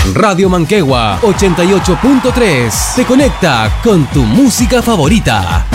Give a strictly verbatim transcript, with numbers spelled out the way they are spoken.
Radio Manquehua ochenta y ocho punto tres te conecta con tu música favorita.